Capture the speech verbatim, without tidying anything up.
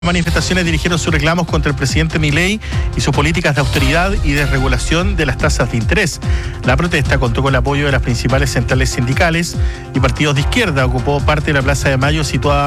Manifestaciones dirigieron sus reclamos contra el presidente Milei y sus políticas de austeridad y desregulación de las tasas de interés. La protesta contó con el apoyo de las principales centrales sindicales y partidos de izquierda. Ocupó parte de la Plaza de Mayo situada